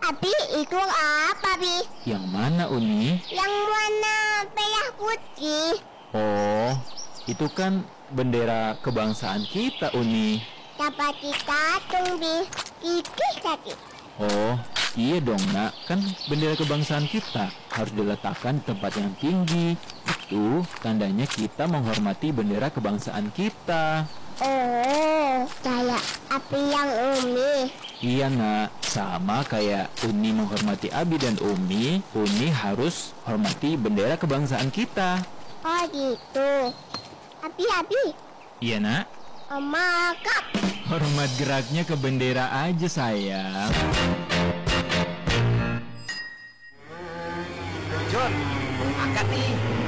Abi, itu apa, Bi? Yang mana, Uni? Yang warna merah putih. Oh, itu kan bendera kebangsaan kita, Uni. Dapat ditatung, Bi. Kikis tadi. Oh, iya dong, Nak. Kan bendera kebangsaan kita harus diletakkan di tempat yang tinggi. Itu tandanya kita menghormati bendera kebangsaan kita. Oh, kayak Abi yang Umi. Iya, Nak. Sama kayak Uni menghormati Abi dan Umi, Uni harus hormati bendera kebangsaan kita. Oh, gitu. Abi. Iya, Nak. Oma, Kak. Hormat geraknya ke bendera aja, sayang. Jun, angkat nih.